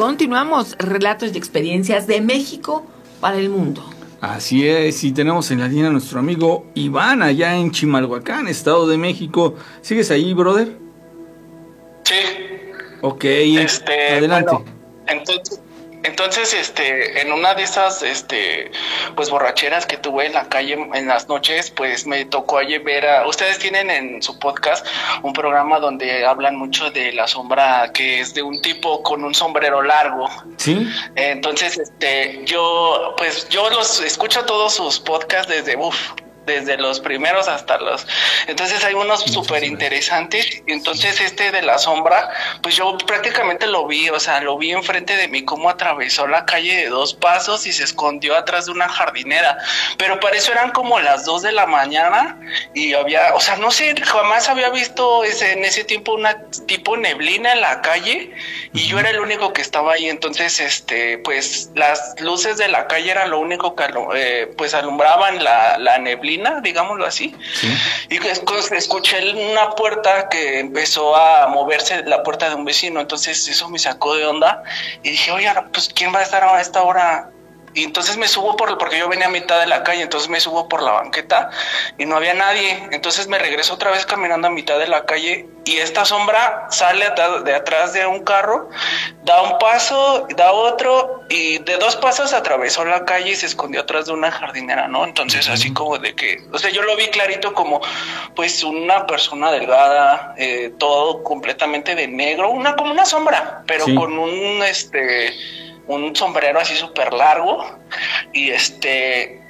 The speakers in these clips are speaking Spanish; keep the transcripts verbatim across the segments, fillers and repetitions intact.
Continuamos, relatos y experiencias de México para el mundo. Así es, y tenemos en la línea a nuestro amigo Iván, allá en Chimalhuacán, Estado de México. ¿Sigues ahí, brother? Sí. Ok, este, adelante. Bueno, entonces, entonces, este, en una de esas, este, pues borracheras que tuve en la calle en las noches, pues me tocó ayer ver a, ustedes tienen en su podcast un programa donde hablan mucho de la sombra que es de un tipo con un sombrero largo. Sí. Entonces, este, yo, pues yo los escucho todos sus podcasts desde, uff, desde los primeros hasta los, entonces hay unos súper interesantes. Y entonces este de la sombra, pues yo prácticamente lo vi, o sea, lo vi enfrente de mí cómo atravesó la calle de dos pasos y se escondió atrás de una jardinera, pero para eso eran como las dos de la mañana y había, o sea, no sé, jamás había visto ese, en ese tiempo una tipo neblina en la calle y yo era el único que estaba ahí. Entonces, este, pues las luces de la calle eran lo único que eh, pues alumbraban la, la neblina, digámoslo así. Sí. Y después escuché una puerta que empezó a moverse, la puerta de un vecino. Entonces eso me sacó de onda y dije, oye, pues ¿quién va a estar a esta hora? Y entonces me subo por, porque yo venía a mitad de la calle, entonces me subo por la banqueta y no había nadie. Entonces me regreso otra vez caminando a mitad de la calle y esta sombra sale de atrás de un carro, da un paso, da otro y de dos pasos atravesó la calle y se escondió atrás de una jardinera, ¿no? Entonces así como de que, o sea, yo lo vi clarito como pues una persona delgada, eh, todo completamente de negro, una como una sombra, pero sí, con un este un sombrero así súper largo y este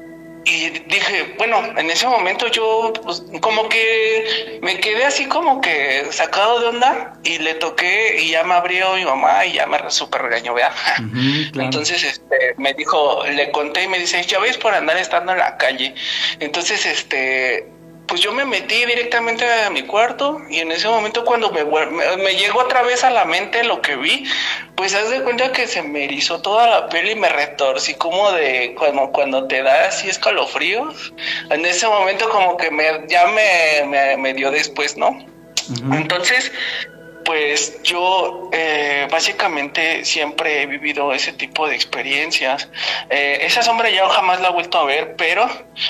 y dije, bueno, en ese momento yo pues, como que me quedé así como que sacado de onda y le toqué y ya me abrió mi mamá y ya me súper regañó, vea. Uh-huh, claro. Entonces este me dijo, le conté y me dice, ya ves por andar estando en la calle. Entonces este pues yo me metí directamente a mi cuarto y en ese momento cuando me, me, me llegó otra vez a la mente lo que vi, pues haz de cuenta que se me erizó toda la piel y me retorcí como de cuando, cuando te da así escalofríos. En ese momento como que me, ya me, me, me dio después, ¿no? Uh-huh. Entonces, pues yo eh, básicamente siempre he vivido ese tipo de experiencias. Eh, esa sombra ya jamás la he vuelto a ver, pero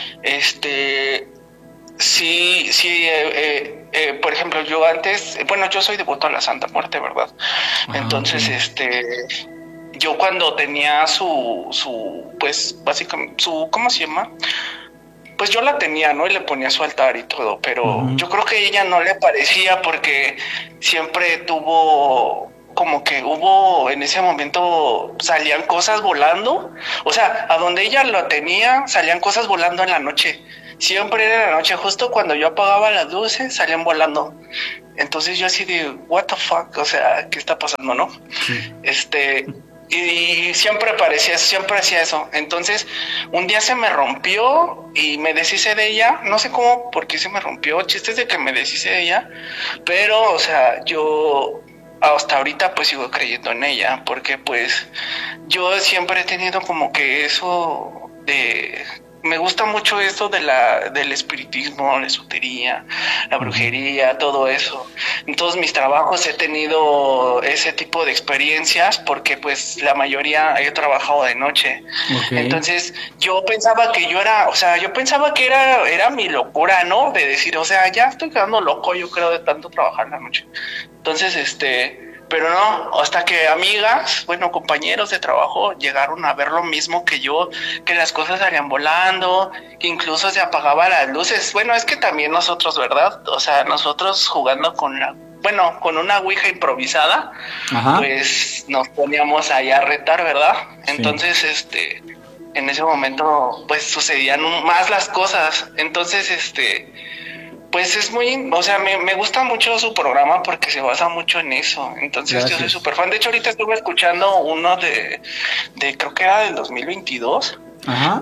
este... Sí, sí, eh, eh, eh, por ejemplo, yo antes, bueno, yo soy devoto a la Santa Muerte, ¿verdad? Ah, entonces, okay. este, yo cuando tenía su, su, pues, básicamente, su, ¿cómo se llama? Pues yo la tenía, ¿no? Y le ponía su altar y todo, pero uh-huh. yo creo que a ella no le parecía porque siempre tuvo... como que hubo en ese momento salían cosas volando, o sea, a donde ella lo tenía salían cosas volando en la noche, siempre era en la noche, justo cuando yo apagaba las luces salían volando. Entonces yo así de what the fuck, o sea, ¿qué está pasando, no? Sí. Este y siempre parecía, siempre hacía eso. Entonces un día se me rompió y me deshice de ella, no sé cómo, por qué se me rompió, chistes de que me deshice de ella, pero o sea, yo hasta ahorita pues sigo creyendo en ella, porque pues yo siempre he tenido como que eso de... Me gusta mucho esto de la del espiritismo, la esotería, la brujería, todo eso. En todos mis trabajos he tenido ese tipo de experiencias porque pues la mayoría he trabajado de noche. Okay. Entonces yo pensaba que yo era, o sea, yo pensaba que era era mi locura, ¿no? De decir, o sea, ya estoy quedando loco, yo creo, de tanto trabajar en la noche. Entonces, este... Pero no, hasta que amigas, bueno, compañeros de trabajo llegaron a ver lo mismo que yo, que las cosas salían volando, que incluso se apagaban las luces. Bueno, es que también nosotros, ¿verdad? O sea, nosotros jugando con la, bueno, con una ouija improvisada, ajá, pues nos poníamos ahí a retar, ¿verdad? Sí. Entonces, este, en ese momento, pues sucedían más las cosas. Entonces, este... pues es muy, o sea, me, me gusta mucho su programa porque se basa mucho en eso. Entonces gracias. Yo soy súper fan. De hecho, ahorita estuve escuchando uno de, de creo que era del dos mil veintidós, ajá,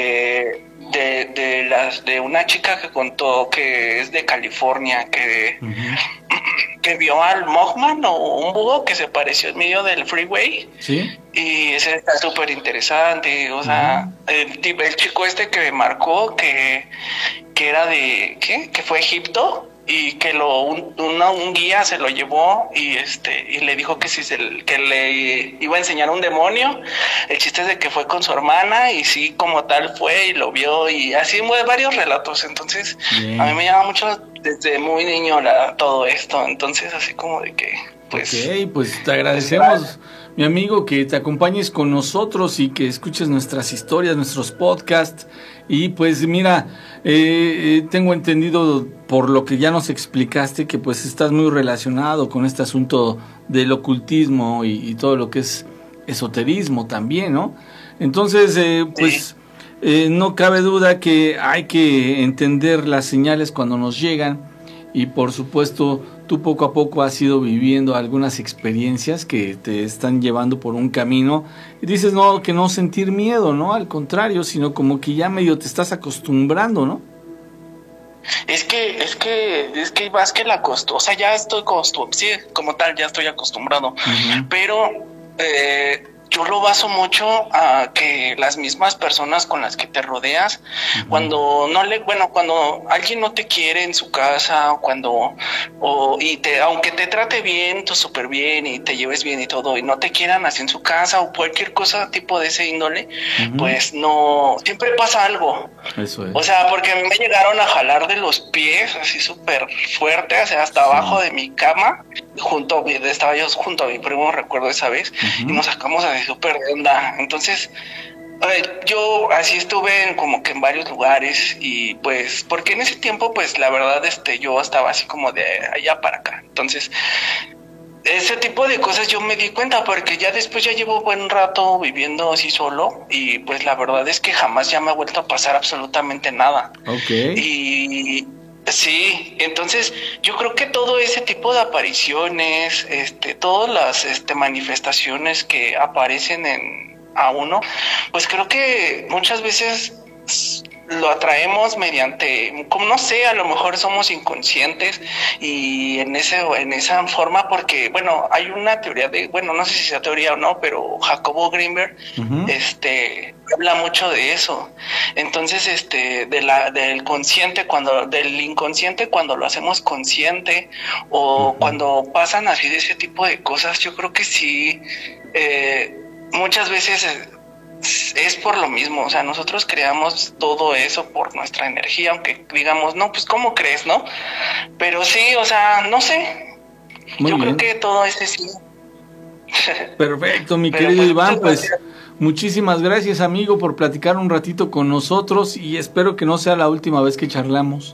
de, de, de, las, de una chica que contó que es de California, que, uh-huh, que vio al Mothman o un búho que se pareció en medio del freeway. Sí. Y ese está súper interesante. O sea, uh-huh, el, el chico este que me marcó, que... que era de, ¿qué? Que fue Egipto, y que lo un, una, un guía se lo llevó y este y le dijo que si se que le iba a enseñar un demonio. El chiste es de que fue con su hermana y sí, como tal fue y lo vio y así varios relatos. Entonces bien. A mí me llama mucho desde muy niño la, todo esto, entonces así como de que pues ok, pues te agradecemos, mi amigo, que te acompañes con nosotros y que escuches nuestras historias, nuestros podcasts. Y pues mira, eh, tengo entendido por lo que ya nos explicaste que pues estás muy relacionado con este asunto del ocultismo y, y todo lo que es esoterismo también, ¿no? Entonces, eh, pues sí. eh, no cabe duda que hay que entender las señales cuando nos llegan y por supuesto tú poco a poco has ido viviendo algunas experiencias que te están llevando por un camino y dices no, que no sentir miedo, ¿no? Al contrario, sino como que ya medio te estás acostumbrando, ¿no? Es que, es que, es que más que la costumbre, o sea, ya estoy acostumbrado, sí, como tal, ya estoy acostumbrado, uh-huh. pero eh, yo lo baso mucho a que las mismas personas con las que te rodeas, uh-huh. cuando no le, bueno, cuando alguien no te quiere en su casa, o cuando, o, y te, aunque te trate bien, tú súper bien, y te lleves bien y todo, y no te quieran así en su casa, o cualquier cosa tipo de ese índole, uh-huh. pues no, siempre pasa algo. Eso es. O sea, porque a mí me llegaron a jalar de los pies, así súper fuerte, o sea, hasta sí. abajo de mi cama, junto, estaba yo junto a mi primo, recuerdo esa vez, uh-huh. y nos sacamos así súper de onda. Entonces, a ver, yo así estuve en, como que en varios lugares, y pues, porque en ese tiempo, pues, la verdad, este, yo estaba así como de allá para acá. Entonces, ese tipo de cosas yo me di cuenta, porque ya después ya llevo buen rato viviendo así solo, y pues la verdad es que jamás ya me ha vuelto a pasar absolutamente nada. Okay. Y sí, entonces yo creo que todo ese tipo de apariciones, este, todas las este, manifestaciones que aparecen en a uno, pues creo que muchas veces lo atraemos mediante, como no sé, a lo mejor somos inconscientes y en ese en esa forma, porque bueno, hay una teoría de, bueno, no sé si sea teoría o no, pero Jacobo Greenberg uh-huh. este habla mucho de eso. Entonces, este de la del consciente cuando del inconsciente cuando lo hacemos consciente o uh-huh. cuando pasan así de ese tipo de cosas, yo creo que sí eh, muchas veces eh, es por lo mismo, o sea, nosotros creamos todo eso por nuestra energía, aunque digamos, no, pues ¿cómo crees, no? Pero sí, o sea, no sé, Muy yo bien. creo que todo ese sí. Perfecto, mi Pero querido pues, Iván, pues muchísimas gracias, amigo, por platicar un ratito con nosotros y espero que no sea la última vez que charlamos.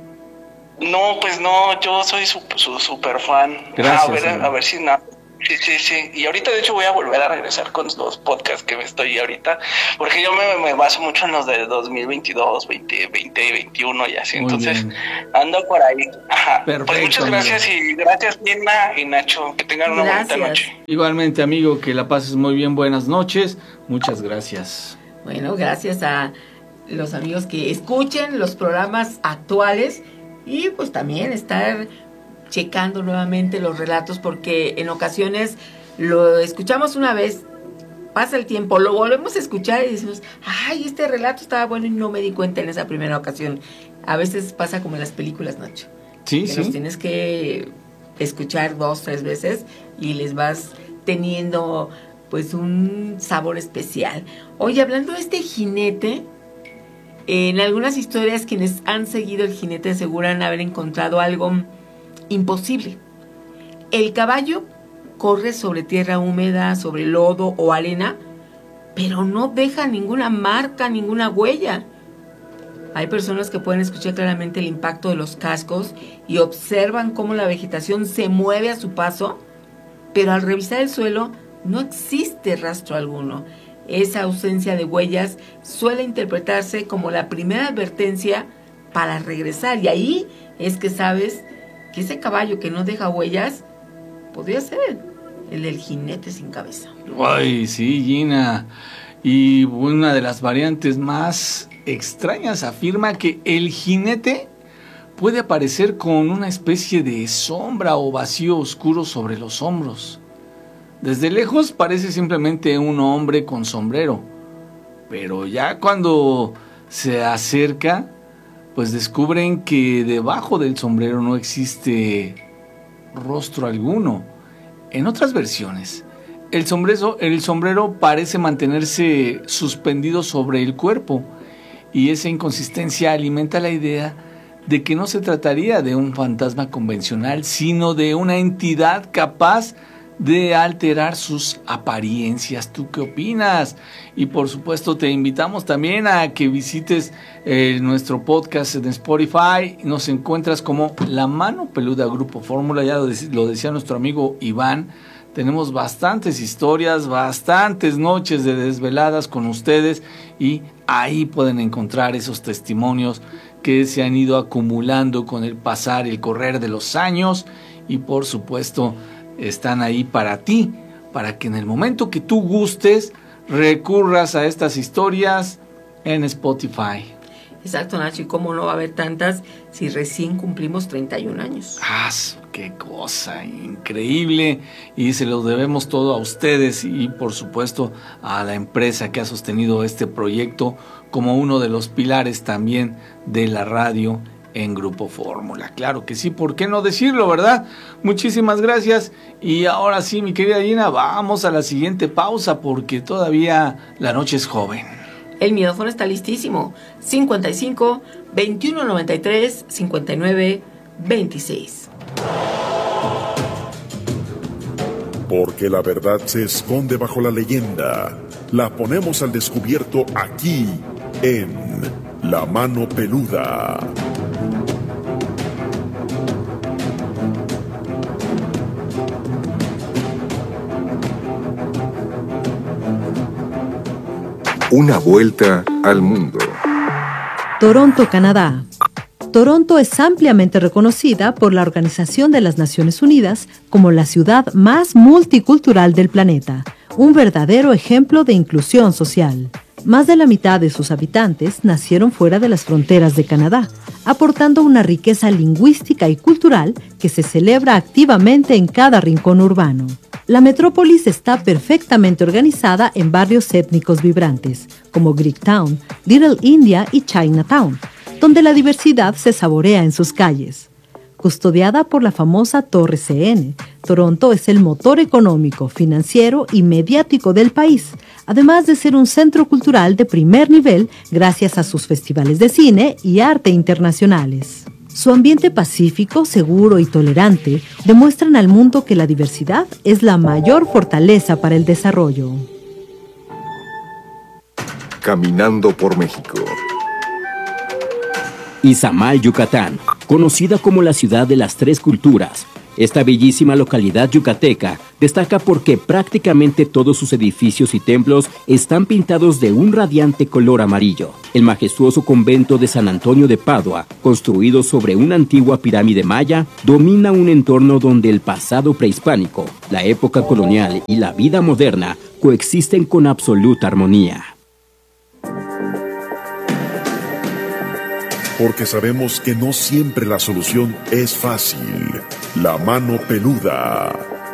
No, pues no, yo soy su, su super fan. Gracias. A ver, a ver si nada. Sí, sí, sí. Y ahorita, de hecho, voy a volver a regresar con los podcasts que me estoy ahorita, porque yo me, me baso mucho en los de dos mil veintidós, veinte, veinte, veintiuno y así. Muy Entonces, bien. ando por ahí. Ajá. Perfecto, pues muchas gracias amigo. Y gracias, Nina y Nacho. Que tengan una gracias. bonita noche. Igualmente, amigo, que la pases muy bien. Buenas noches. Muchas gracias. Bueno, gracias a los amigos que escuchen los programas actuales y pues también estar checando nuevamente los relatos, porque en ocasiones lo escuchamos una vez, pasa el tiempo, lo volvemos a escuchar y decimos, ay, este relato estaba bueno y no me di cuenta en esa primera ocasión. A veces pasa como en las películas, Nacho. Sí, que sí. Los tienes que escuchar dos, tres veces y les vas teniendo pues un sabor especial. Oye, hablando de este jinete, en algunas historias quienes han seguido el jinete aseguran haber encontrado algo imposible. El caballo corre sobre tierra húmeda, sobre lodo o arena, pero no deja ninguna marca, ninguna huella. Hay personas que pueden escuchar claramente el impacto de los cascos y observan cómo la vegetación se mueve a su paso, pero al revisar el suelo no existe rastro alguno. Esa ausencia de huellas suele interpretarse como la primera advertencia para regresar, y ahí es que sabes que ese caballo que no deja huellas podría ser el, el del jinete sin cabeza. Ay, sí, Gina. Y una de las variantes más extrañas afirma que el jinete puede aparecer con una especie de sombra o vacío oscuro sobre los hombros. Desde lejos parece simplemente un hombre con sombrero, pero ya cuando se acerca pues descubren que debajo del sombrero no existe rostro alguno. En otras versiones, el sombrero, el sombrero parece mantenerse suspendido sobre el cuerpo, y esa inconsistencia alimenta la idea de que no se trataría de un fantasma convencional, sino de una entidad capaz de alterar sus apariencias. ¿Tú qué opinas? Y por supuesto te invitamos también a que visites eh, nuestro podcast en Spotify. Nos encuentras como La Mano Peluda Grupo Fórmula, ya lo, de- lo decía nuestro amigo Iván. Tenemos bastantes historias, bastantes noches de desveladas con ustedes, y ahí pueden encontrar esos testimonios que se han ido acumulando con el pasar, el correr de los años, y por supuesto están ahí para ti, para que en el momento que tú gustes recurras a estas historias en Spotify. Exacto, Nacho, y cómo no va a haber tantas si recién cumplimos treinta y un años. ¡Ah, qué cosa increíble! Y se lo debemos todo a ustedes y por supuesto a la empresa que ha sostenido este proyecto como uno de los pilares también de la radio en Grupo Fórmula. Claro que sí, ¿por qué no decirlo, verdad? Muchísimas gracias. Y ahora sí, mi querida Gina, vamos a la siguiente pausa porque todavía la noche es joven. El micrófono está listísimo. cincuenta y cinco, veintiuno noventa y tres, cincuenta y nueve, veintiséis. Porque la verdad se esconde bajo la leyenda. La ponemos al descubierto aquí, en La Mano Peluda. Una vuelta al mundo. Toronto, Canadá. Toronto es ampliamente reconocida por la Organización de las Naciones Unidas como la ciudad más multicultural del planeta, un verdadero ejemplo de inclusión social. Más de la mitad de sus habitantes nacieron fuera de las fronteras de Canadá, aportando una riqueza lingüística y cultural que se celebra activamente en cada rincón urbano. La metrópolis está perfectamente organizada en barrios étnicos vibrantes, como Greektown, Little India y Chinatown, donde la diversidad se saborea en sus calles. Custodiada por la famosa Torre C N, Toronto es el motor económico, financiero y mediático del país, además de ser un centro cultural de primer nivel gracias a sus festivales de cine y arte internacionales. Su ambiente pacífico, seguro y tolerante demuestran al mundo que la diversidad es la mayor fortaleza para el desarrollo. Caminando por México. Izamal, Yucatán, conocida como la ciudad de las tres culturas. Esta bellísima localidad yucateca destaca porque prácticamente todos sus edificios y templos están pintados de un radiante color amarillo. El majestuoso convento de San Antonio de Padua, construido sobre una antigua pirámide maya, domina un entorno donde el pasado prehispánico, la época colonial y la vida moderna coexisten con absoluta armonía. Porque sabemos que no siempre la solución es fácil. La Mano Peluda.